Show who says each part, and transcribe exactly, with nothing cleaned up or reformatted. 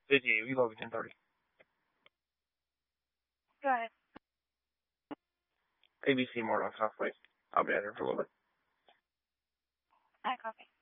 Speaker 1: Vicky, we love you ten thirty.
Speaker 2: Go ahead.
Speaker 1: A B C more halfway. I'll be out here for a little bit.
Speaker 2: I copy.